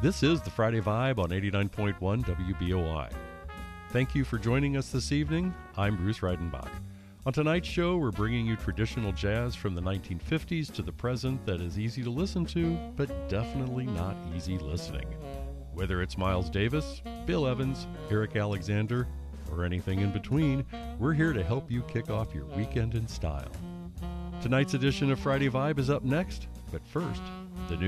This is the Friday Vibe on 89.1 WBOI. Thank you for joining us this evening. I'm Bruce Reidenbach. On tonight's show, we're bringing you traditional jazz from the 1950s to the present that is easy to listen to, but definitely not easy listening. Whether it's Miles Davis, Bill Evans, Eric Alexander, or anything in between, we're here to help you kick off your weekend in style. Tonight's edition of Friday Vibe is up next, but first,